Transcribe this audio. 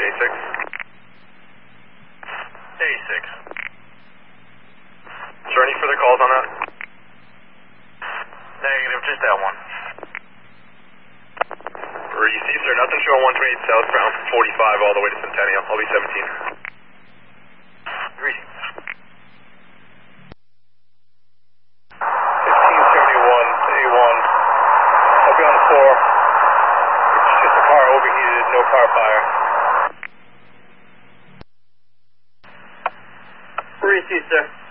A6. A6. Is there any further calls on that? Negative, just that one. Received, sir. Nothing showing 128 southbound, 45 all the way to Centennial. I'll be 17. Greetings. 1571, A1. I'll be on the floor. It's just a car overheated, no car fire. Received, sir.